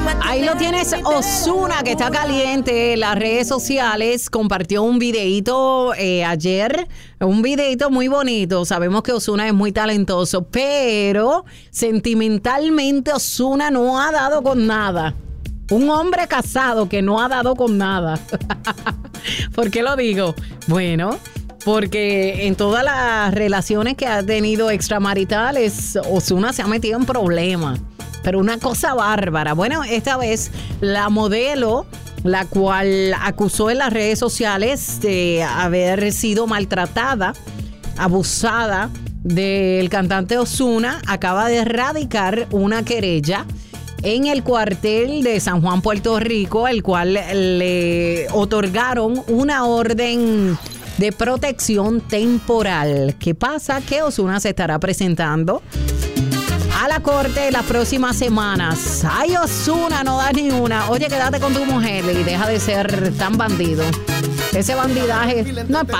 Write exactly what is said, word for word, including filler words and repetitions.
Ahí lo tienes, Ozuna, que está caliente en las redes sociales. Compartió un videito eh, ayer, un videito muy bonito. Sabemos que Ozuna es muy talentoso, pero sentimentalmente Ozuna no ha dado con nada. Un hombre casado que no ha dado con nada. ¿Por qué lo digo? Bueno, porque en todas las relaciones que ha tenido extramaritales, Ozuna se ha metido en problemas. Pero una cosa bárbara. Bueno, esta vez la modelo, la cual acusó en las redes sociales de haber sido maltratada, abusada del cantante Ozuna, acaba de radicar una querella en el cuartel de San Juan, Puerto Rico, el cual le otorgaron una orden de protección temporal. ¿Qué pasa? Que Ozuna se estará presentando a la corte las próximas semanas. Ay, Ozuna, no da ni una. Oye, quédate con tu mujer y deja de ser tan bandido. Ese bandidaje no es